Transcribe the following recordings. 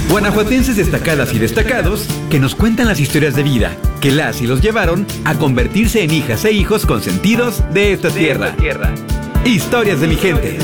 Guanajuatenses destacadas y destacados que nos cuentan las historias de vida que las y los llevaron a convertirse en hijas e hijos consentidos de esta tierra. Historias de mi gente.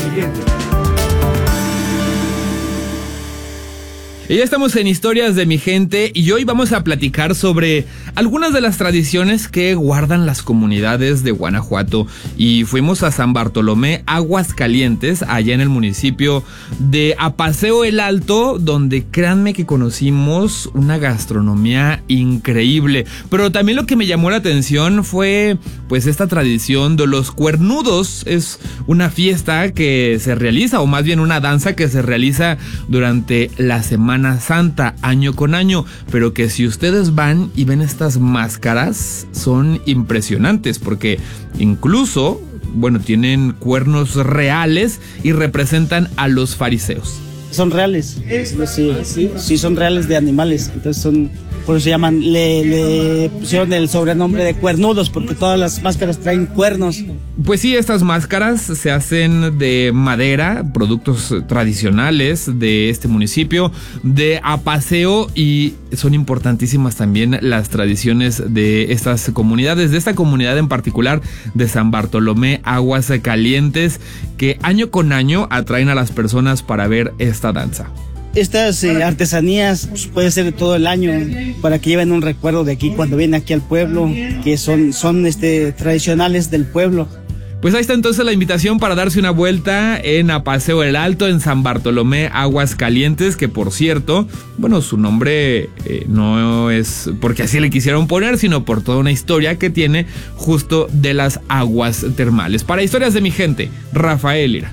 Y ya estamos en Historias de mi gente y hoy vamos a platicar sobre algunas de las tradiciones que guardan las comunidades de Guanajuato. Y fuimos a San Bartolomé, Aguascalientes, allá en el municipio de Apaseo el Alto, donde créanme que conocimos una gastronomía increíble. Pero también lo que me llamó la atención fue pues esta tradición de los cuernudos. Es una fiesta que se realiza, o más bien una danza que se realiza durante la Semana Santa, año con año, pero que si ustedes van y ven estas máscaras son impresionantes porque incluso, bueno, tienen cuernos reales y representan a los fariseos. Son reales, sí, son reales de animales, entonces son, por eso se llaman, le pusieron el sobrenombre de cuernudos porque todas las máscaras traen cuernos. Pues sí, estas máscaras se hacen de madera, productos tradicionales de este municipio de Apaseo, y son importantísimas también las tradiciones de estas comunidades, de esta comunidad en particular de San Bartolomé, Aguascalientes, que año con año atraen a las personas para ver esta danza. Estas artesanías pues, puede ser de todo el año para que lleven un recuerdo de aquí cuando vienen aquí al pueblo, que son tradicionales del pueblo. Pues ahí está entonces la invitación para darse una vuelta en Apaseo el Alto, en San Bartolomé, Aguascalientes, que por cierto, bueno, su nombre no es porque así le quisieron poner, sino por toda una historia que tiene justo de las aguas termales. Para Historias de mi gente, Rafael Lira.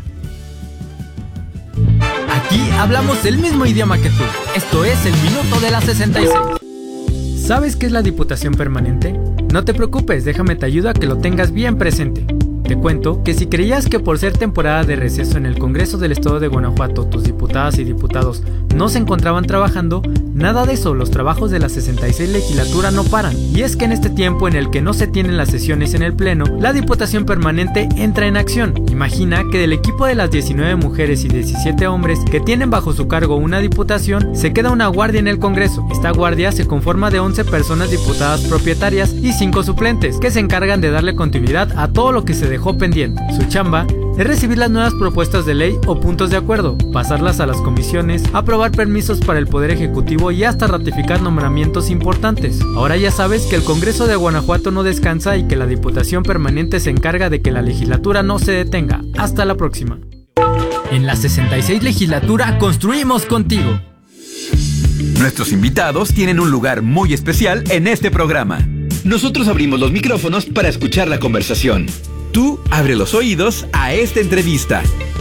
Aquí hablamos el mismo idioma que tú. Esto es el Minuto de la 66. ¿Sabes qué es la Diputación Permanente? No te preocupes, déjame te ayudo a que lo tengas bien presente. Te cuento que si creías que por ser temporada de receso en el Congreso del Estado de Guanajuato tus diputadas y diputados no se encontraban trabajando, nada de eso, los trabajos de la 66 legislatura no paran. Y es que en este tiempo en el que no se tienen las sesiones en el Pleno, la Diputación Permanente entra en acción. Imagina que del equipo de las 19 mujeres y 17 hombres que tienen bajo su cargo una diputación, se queda una guardia en el Congreso. Esta guardia se conforma de 11 personas diputadas propietarias y 5 suplentes, que se encargan de darle continuidad a todo lo que se dejó pendiente. Su chamba es recibir las nuevas propuestas de ley o puntos de acuerdo, pasarlas a las comisiones, aprobar permisos para el Poder Ejecutivo y hasta ratificar nombramientos importantes. Ahora ya sabes que el Congreso de Guanajuato no descansa y que la Diputación Permanente se encarga de que la legislatura no se detenga. Hasta la próxima. En la 66 legislatura construimos contigo. Nuestros invitados tienen un lugar muy especial en este programa. Nosotros abrimos los micrófonos para escuchar la conversación. Tú abre los oídos a esta entrevista.